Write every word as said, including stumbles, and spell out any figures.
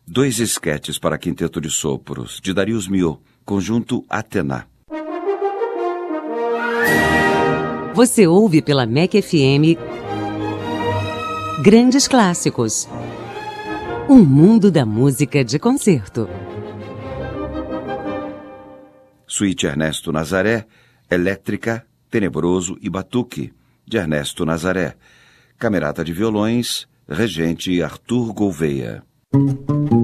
Dois esquetes para quinteto de sopros, de Darius Milhaud, conjunto Atena. Você ouve pela M E C F M Grandes Clássicos. Um mundo da música de concerto. Suíte Ernesto Nazaré, Elétrica, Tenebroso e Batuque, de Ernesto Nazaré. Camerata de violões, Regente Arthur Gouveia.